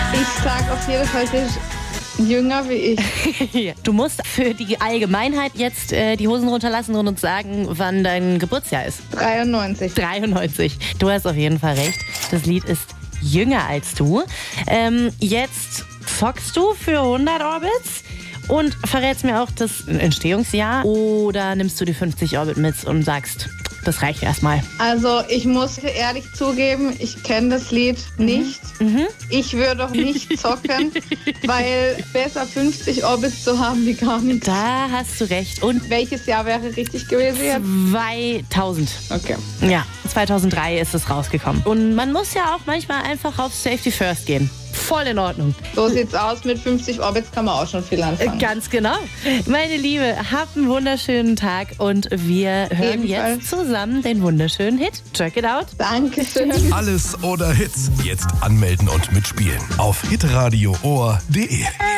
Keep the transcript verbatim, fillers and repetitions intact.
Ich sag auf jeden Fall, der ist jünger wie ich. Du musst für die Allgemeinheit jetzt äh, die Hosen runterlassen und uns sagen, wann dein Geburtsjahr ist. dreiundneunzig. dreiundneunzig. Du hast auf jeden Fall recht. Das Lied ist jünger als du. Ähm, jetzt zockst du für hundert Orbits und verrätst mir auch das Entstehungsjahr. Oder nimmst du die fünfzig Orbit mit und sagst, das reicht erstmal. Also ich muss ehrlich zugeben, ich kenne das Lied nicht. Mhm. Ich würde auch nicht zocken, weil besser fünfzig Orbits zu haben wie gar nichts. Da hast du recht. Und Welches Jahr wäre richtig gewesen jetzt? zweitausend. Okay. Ja, zweitausenddrei ist es rausgekommen. Und man muss ja auch manchmal einfach auf Safety First gehen. Voll in Ordnung. So sieht's aus. Mit fünfzig Orbits kann man auch schon viel anfangen. Ganz genau. Meine Liebe, habt einen wunderschönen Tag und wir hören Ebenfalls. jetzt zusammen den wunderschönen Hit. Check it out. Dankeschön. Alles oder Hits. Jetzt anmelden und mitspielen auf hitradio ohr punkt de.